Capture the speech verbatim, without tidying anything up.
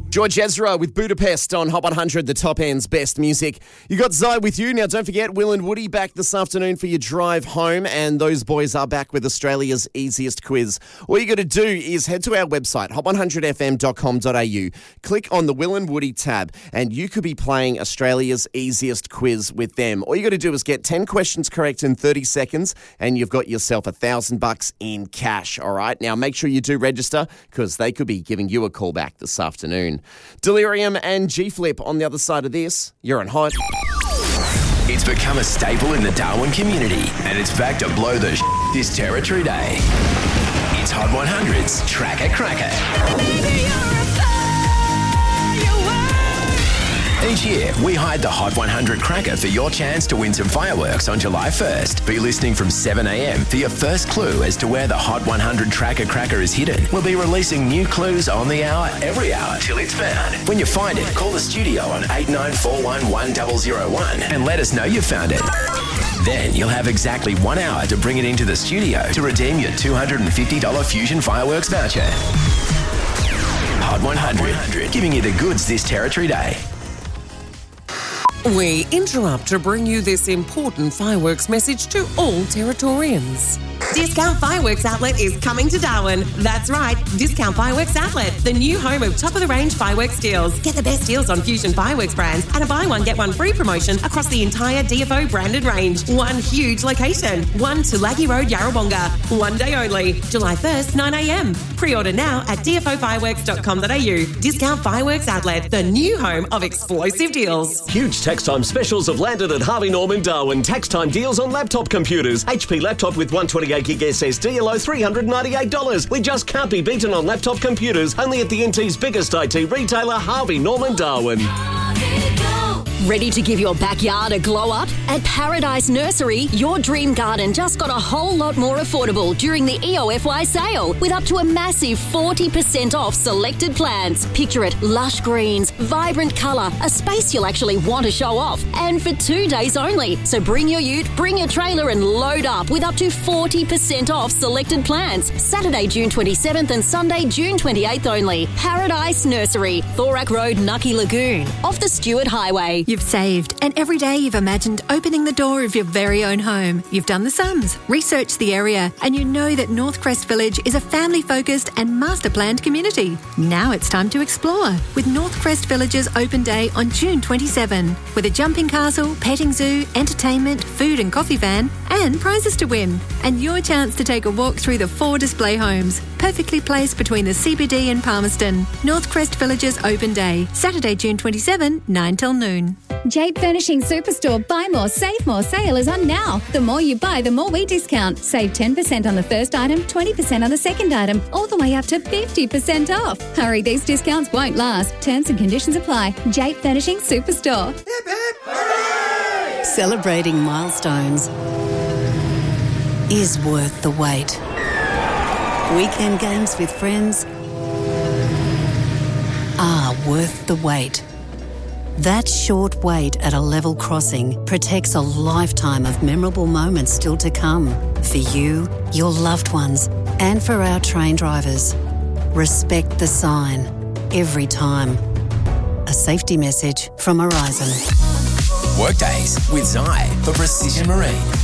George Ezra with Budapest on Hot one hundred, the top end's best music. You got Zai with you. Now, don't forget, Will and Woody back this afternoon for your drive home, and those boys are back with Australia's easiest quiz. All you got to do is head to our website, hot one hundred f m dot com dot a u, click on the Will and Woody tab, and you could be playing Australia's easiest quiz with them. All you got to do is get ten questions correct in thirty seconds, and you've got yourself a thousand bucks in cash, all right? Now, make sure you do register, because they could be giving you a call back this afternoon. Delirium and G-Flip on the other side of this. You're on Hot. It's become a staple in the Darwin community, and it's back to blow the sh- this Territory Day. It's Hot one hundred's Tracker Cracker. Each year, we hide the Hot one hundred Cracker for your chance to win some fireworks on July first. Be listening from seven a m for your first clue as to where the Hot one hundred Tracker Cracker is hidden. We'll be releasing new clues on the hour, every hour, till it's found. When you find it, call the studio on eight nine four one, one zero zero one and let us know you found it. Then you'll have exactly one hour to bring it into the studio to redeem your two hundred fifty dollars Fusion Fireworks voucher. Hot one hundred, giving you the goods this Territory Day. We interrupt to bring you this important fireworks message to all Territorians. Discount Fireworks Outlet is coming to Darwin. That's right, Discount Fireworks Outlet, the new home of top-of-the-range fireworks deals. Get the best deals on Fusion Fireworks brands and a buy one, get one free promotion across the entire D F O branded range. One huge location. One Tulagi Road, Yarrawonga. One day only. July first, nine a m. Pre-order now at d f o fireworks dot com dot a u. Discount Fireworks Outlet, the new home of explosive deals. Huge tax time specials have landed at Harvey Norman Darwin. Tax time deals on laptop computers. H P laptop with one twenty-eight gig S S D, below three hundred ninety-eight dollars. We just can't be beaten on laptop computers. Only at the N T's biggest I T retailer, Harvey Norman Darwin. Ready to give your backyard a glow up? At Paradise Nursery, your dream garden just got a whole lot more affordable during the E O F Y sale, with up to a massive forty percent off selected plants. Picture it, lush greens, vibrant colour, a space you'll actually want to show off, and for two days only. So bring your ute, bring your trailer and load up with up to forty percent off selected plants. Saturday, June twenty-seventh and Sunday, June twenty-eighth only. Paradise Nursery, Thorak Road, Nucky Lagoon, off the Stewart Highway. You've saved, and every day you've imagined opening the door of your very own home. You've done the sums, researched the area, and you know that Northcrest Village is a family-focused and master-planned community. Now it's time to explore with Northcrest Village's open day on June twenty-seventh, with a jumping castle, petting zoo, entertainment, food and coffee van, and prizes to win. And your chance to take a walk through the four display homes, perfectly placed between the C B D and Palmerston. Northcrest Village's open day, Saturday, June twenty-seventh, nine till noon. Jape Furnishing Superstore Buy More, Save More sale is on now. The more you buy, the more we discount. Save ten percent on the first item, twenty percent on the second item, all the way up to fifty percent off. Hurry, these discounts won't last. Terms and conditions apply. Jape Furnishing Superstore. Hip, hip, hooray! Celebrating milestones is worth the wait. Weekend games with friends are worth the wait. That short wait at a level crossing protects a lifetime of memorable moments still to come. For you, your loved ones, and for our train drivers. Respect the sign every time. A safety message from Horizon. Workdays with Zai for Precision Marine.